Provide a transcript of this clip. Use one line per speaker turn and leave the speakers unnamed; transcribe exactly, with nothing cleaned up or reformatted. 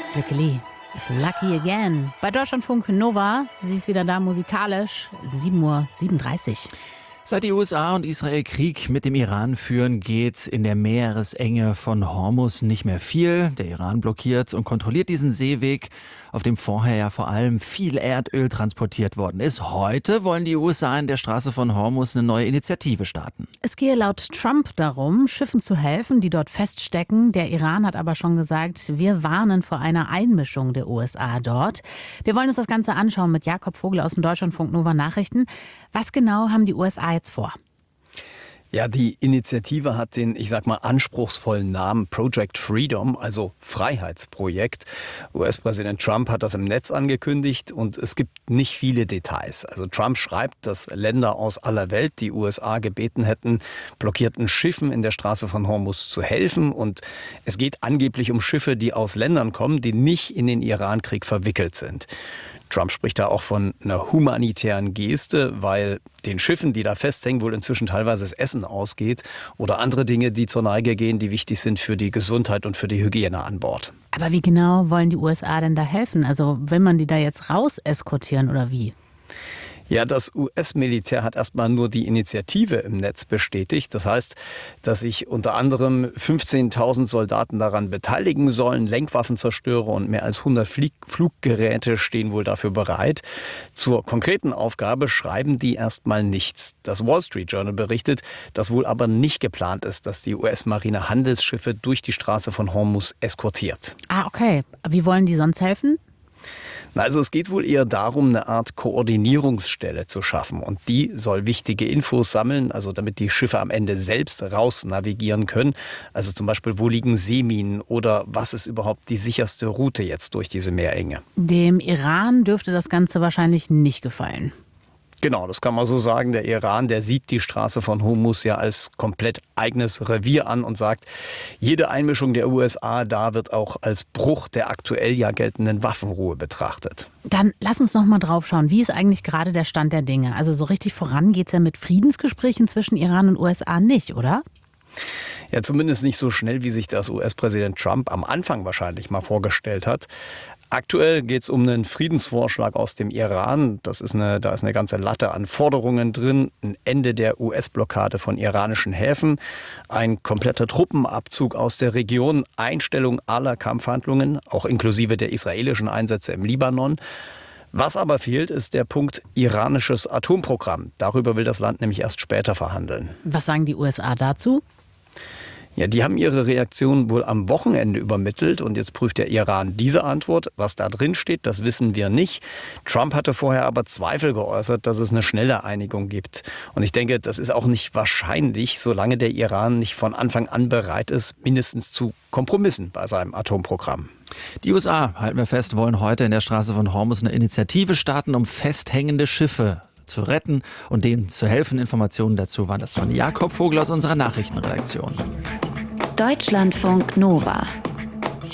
Glückeli ist lucky again. Bei Deutschlandfunk Nova, sie ist wieder da musikalisch, sieben Uhr siebenunddreißig.
Seit die U S A und Israel Krieg mit dem Iran führen, geht in der Meeresenge von Hormuz nicht mehr viel. Der Iran blockiert und kontrolliert diesen Seeweg, auf dem vorher ja vor allem viel Erdöl transportiert worden ist. Heute wollen die U S A in der Straße von Hormuz eine neue Initiative starten.
Es gehe laut Trump darum, Schiffen zu helfen, die dort feststecken. Der Iran hat aber schon gesagt, wir warnen vor einer Einmischung der U S A dort. Wir wollen uns das Ganze anschauen mit Jakob Vogel aus den Deutschlandfunk Nova Nachrichten. Was genau haben die U S A jetzt vor?
Ja, die Initiative hat den, ich sag mal, anspruchsvollen Namen Project Freedom, also Freiheitsprojekt. U S-Präsident Trump hat das im Netz angekündigt und es gibt nicht viele Details. Also Trump schreibt, dass Länder aus aller Welt die U S A gebeten hätten, blockierten Schiffen in der Straße von Hormuz zu helfen. Und es geht angeblich um Schiffe, die aus Ländern kommen, die nicht in den Irankrieg verwickelt sind. Trump spricht da auch von einer humanitären Geste, weil den Schiffen, die da festhängen, wohl inzwischen teilweise das Essen ausgeht oder andere Dinge, die zur Neige gehen, die wichtig sind für die Gesundheit und für die Hygiene an Bord.
Aber wie genau wollen die U S A denn da helfen? Also will man die da jetzt raus eskortieren oder wie?
Ja, das U S-Militär hat erstmal nur die Initiative im Netz bestätigt. Das heißt, dass sich unter anderem fünfzehntausend Soldaten daran beteiligen sollen. Lenkwaffenzerstörer und mehr als hundert Flieg- Fluggeräte stehen wohl dafür bereit. Zur konkreten Aufgabe schreiben die erstmal nichts. Das Wall Street Journal berichtet, dass wohl aber nicht geplant ist, dass die U S-Marine Handelsschiffe durch die Straße von Hormuz eskortiert.
Ah, okay. Wie wollen die sonst helfen?
Also es geht wohl eher darum, eine Art Koordinierungsstelle zu schaffen. Und die soll wichtige Infos sammeln, also damit die Schiffe am Ende selbst raus navigieren können. Also zum Beispiel, wo liegen Seeminen oder was ist überhaupt die sicherste Route jetzt durch diese Meerenge?
Dem Iran dürfte das Ganze wahrscheinlich nicht gefallen.
Genau, das kann man so sagen. Der Iran, der sieht die Straße von Hormuz ja als komplett eigenes Revier an und sagt, jede Einmischung der U S A da wird auch als Bruch der aktuell ja geltenden Waffenruhe betrachtet.
Dann lass uns noch mal drauf schauen. Wie ist eigentlich gerade der Stand der Dinge? Also so richtig voran geht es ja mit Friedensgesprächen zwischen Iran und U S A nicht, oder?
Ja, zumindest nicht so schnell, wie sich das U S-Präsident Trump am Anfang wahrscheinlich mal vorgestellt hat. Aktuell geht es um einen Friedensvorschlag aus dem Iran. Das ist eine, da ist eine ganze Latte an Forderungen drin. Ein Ende der U S-Blockade von iranischen Häfen, ein kompletter Truppenabzug aus der Region, Einstellung aller Kampfhandlungen, auch inklusive der israelischen Einsätze im Libanon. Was aber fehlt, ist der Punkt iranisches Atomprogramm. Darüber will das Land nämlich erst später verhandeln.
Was sagen die U S A dazu?
Ja, die haben ihre Reaktion wohl am Wochenende übermittelt und jetzt prüft der Iran diese Antwort. Was da drin steht, das wissen wir nicht. Trump hatte vorher aber Zweifel geäußert, dass es eine schnelle Einigung gibt. Und ich denke, das ist auch nicht wahrscheinlich, solange der Iran nicht von Anfang an bereit ist, mindestens zu Kompromissen bei seinem Atomprogramm.
Die U S A, halten wir fest, wollen heute in der Straße von Hormuz eine Initiative starten, um festhängende Schiffe zu retten und denen zu helfen. Informationen dazu waren das von Jakob Vogel aus unserer Nachrichtenredaktion.
Deutschlandfunk Nova.